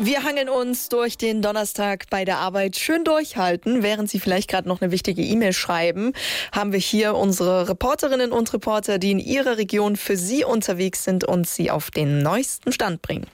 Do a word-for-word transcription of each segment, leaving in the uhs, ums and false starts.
Wir hangeln uns durch den Donnerstag bei der Arbeit schön durchhalten. Während Sie vielleicht gerade noch eine wichtige E-Mail schreiben, haben wir hier unsere Reporterinnen und Reporter, die in Ihrer Region für Sie unterwegs sind und Sie auf den neuesten Stand bringen.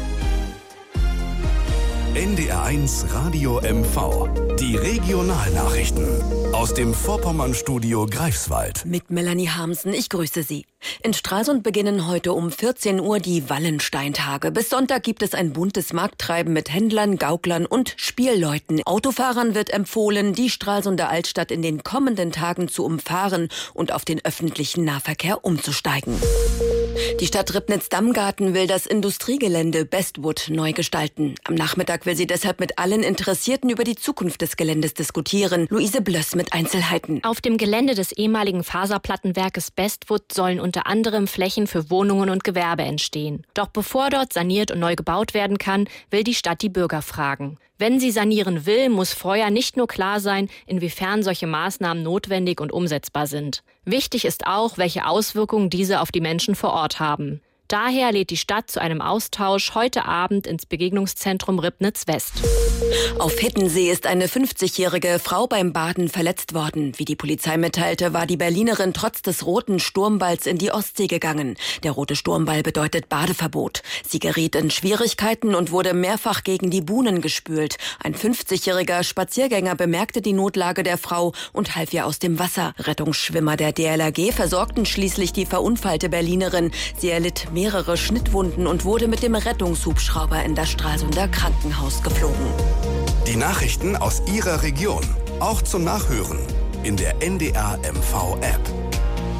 N D R eins Radio M V. Die Regionalnachrichten aus dem Vorpommern-Studio Greifswald. Mit Melanie Harmsen, ich grüße Sie. In Stralsund beginnen heute um vierzehn Uhr die Wallensteintage. Bis Sonntag gibt es ein buntes Markttreiben mit Händlern, Gauklern und Spielleuten. Autofahrern wird empfohlen, die Stralsunder Altstadt in den kommenden Tagen zu umfahren und auf den öffentlichen Nahverkehr umzusteigen. Die Stadt Ribnitz-Dammgarten will das Industriegelände Bestwood neu gestalten. Am Nachmittag will sie deshalb mit allen Interessierten über die Zukunft des Geländes diskutieren. Luise Blöss mit Einzelheiten. Auf dem Gelände des ehemaligen Faserplattenwerkes Bestwood sollen unter anderem Flächen für Wohnungen und Gewerbe entstehen. Doch bevor dort saniert und neu gebaut werden kann, will die Stadt die Bürger fragen. Wenn sie sanieren will, muss vorher nicht nur klar sein, inwiefern solche Maßnahmen notwendig und umsetzbar sind. Wichtig ist auch, welche Auswirkungen diese auf die Menschen vor Ort haben. Daher lädt die Stadt zu einem Austausch heute Abend ins Begegnungszentrum Ribnitz West. Auf Hittensee ist eine fünfzigjährige Frau beim Baden verletzt worden. Wie die Polizei mitteilte, war die Berlinerin trotz des roten Sturmballs in die Ostsee gegangen. Der rote Sturmball bedeutet Badeverbot. Sie geriet in Schwierigkeiten und wurde mehrfach gegen die Buhnen gespült. Ein fünfzigjähriger Spaziergänger bemerkte die Notlage der Frau und half ihr aus dem Wasser. Rettungsschwimmer der D L R G versorgten schließlich die verunfallte Berlinerin. Sie erlitt mehrere Schnittwunden und wurde mit dem Rettungshubschrauber in das Stralsunder Krankenhaus geflogen. Die Nachrichten aus Ihrer Region, auch zum Nachhören in der N D R M V App.